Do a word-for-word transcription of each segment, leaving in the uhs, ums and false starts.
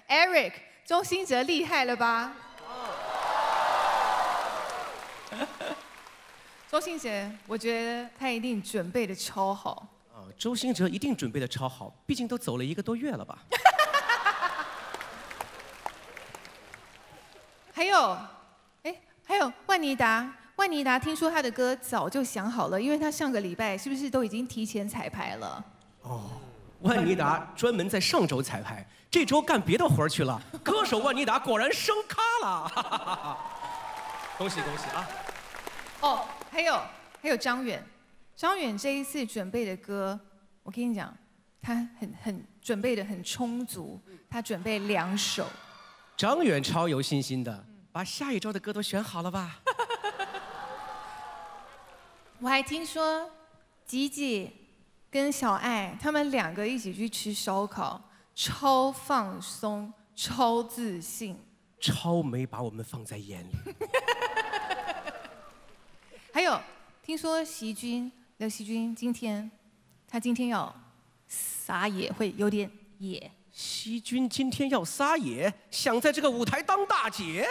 Eric， 周兴哲厉害了吧？周兴哲，我觉得他一定准备的超好。 啊，周兴哲一定准备的超好，毕竟都走了一个多月了吧？ 还有，哎，还有万妮达，万妮达听说他的歌早就想好了，因为他上个礼拜是不是都已经提前彩排了？ 哦，万妮达专门在上周彩排，这周干别的活儿去了。歌手万妮达果然升咖了，哈哈哈哈恭喜恭喜啊！ 哦，还有还有张远，张远这一次准备的歌，我跟你讲，他很很准备的很充足，他准备两首。 张远超有信心的，把下一周的歌都选好了吧？ 我还听说吉吉跟小爱他们两个一起去吃烧烤，超放松，超自信， 超没把我们放在眼里。 还有听说席君刘席君今天他今天要撒野，会有点野。 席君今天要撒野，想在这个舞台当大姐。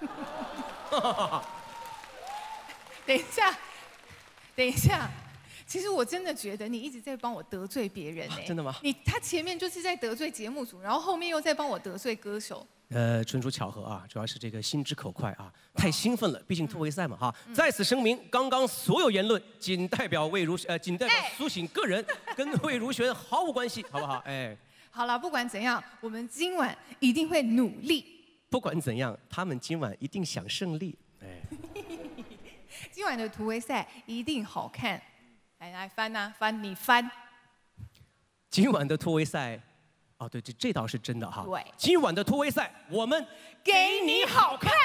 等一下，等一下，其实我真的觉得你一直在帮我得罪别人哎、 啊真的吗？ 你他前面就是在得罪节目组，然后后面又在帮我得罪歌手。 呃，纯属巧合啊，主要是这个心直口快啊，太兴奋了，毕竟突围赛嘛哈。在此声明，刚刚所有言论仅代表魏如呃，仅代表苏醒个人，跟魏如萱毫无关系，好不好？哎， 好了，不管怎样，我们今晚一定会努力。 不管怎样，他们今晚一定想胜利。哎， 今晚的突围赛一定好看。来来翻呐、啊、翻，你翻。 今晚的突围赛。哦，对，这这倒是真的哈。 对， 今晚的突围赛，我们给你好看。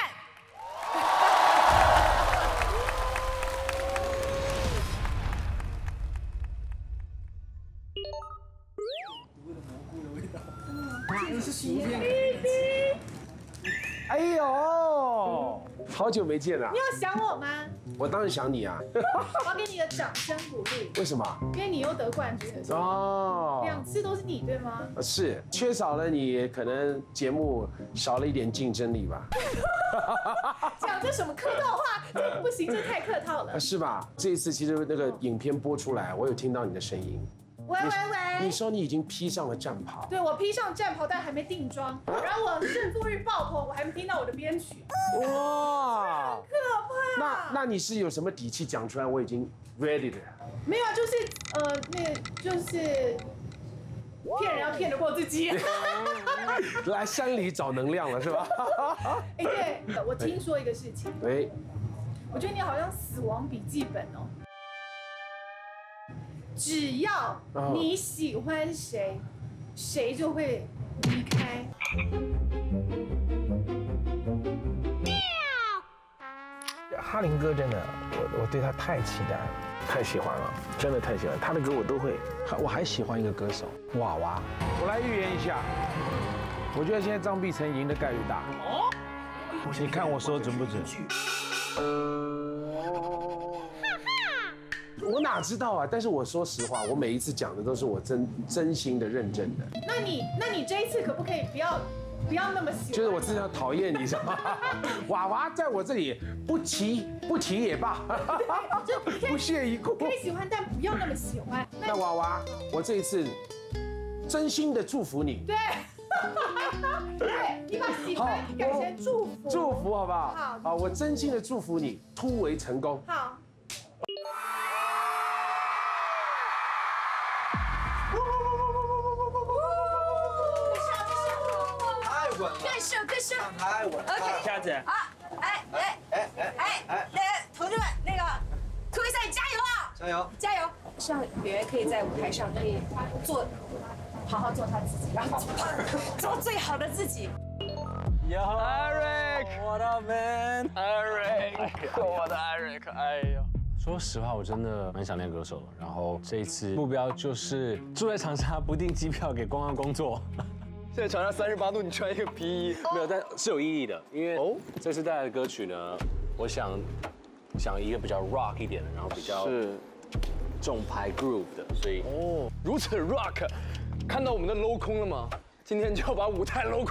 这是薯片。哎呦，好久没见了。 你有想我吗？ 我当然想你啊。 我要给你的掌声鼓励。 为什么？ 因为你又得冠军了。 哦， 两次都是你，对吗？ 是，缺少了你，可能节目少了一点竞争力吧。 讲这什么客套话？这不行，这太客套了。 是吧？这一次其实那个影片播出来，我有听到你的声音。 喂喂喂！ 你说你已经披上了战袍。 对，我披上战袍，但还没定妆。然后我胜负欲爆棚，我还没听到我的编曲。 哇！ 可怕。 那那你是有什么底气讲出来？我已经 ready 了。 没有啊，就是呃，那就是骗人要骗得过自己。 来山里找能量了是吧？ 哎，对，我听说一个事情。 对。 我觉得你好像死亡笔记本哦。只要你喜欢谁，谁就会离开。 哈林哥真的，我我对他太期待了，太喜欢了，真的太喜欢。他的歌我都会，还我还喜欢一个歌手娃娃。我来预言一下，我觉得现在张碧晨赢的概率大。哦，你看我说准不准？ 我哪知道啊！但是我说实话，我每一次讲的都是我真真心的、认真的。 那你，那你这一次可不可以不要，不要那么喜欢？ 就是我真的讨厌你，是吧？娃娃在我这里不提不提也罢，不屑一顾。 可以喜欢，但不要那么喜欢。 那娃娃，我这一次真心的祝福你。 对，对，你把喜欢改成祝福。 祝福好不好？ 好。 好，我真心的祝福你突围成功。 好。 更秀更秀， 太稳了。 OK， 下子。 好，哎哎哎哎哎，来，同志们，那个突围赛加油啊！ 加油！ 加油！希望演员可以在舞台上可以做，好好做他自己，然后做最好的自己。 Yo Eric， what up man？Eric， 我的 Eric， 哎呦。 说实话，我真的蛮想念歌手的。然后这一次目标就是住在长沙，不订机票给公安工作。 现在长沙三十八度，你穿一个皮衣， 没有，但是有意义的，因为哦，这次带来的歌曲呢，我想想一个比较 rock 一点的，然后比较是重拍 groove 的，所以哦，如此 rock， 看到我们的镂空了吗？今天就要把舞台镂空。